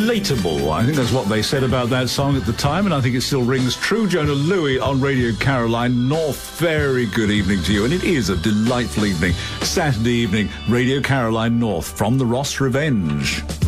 relatable. I think that's what they said about that song at the time, and I think it still rings true. Jona Lewie on Radio Caroline North. Very good evening to you, and it is a delightful evening. Saturday evening, Radio Caroline North from the Ross Revenge.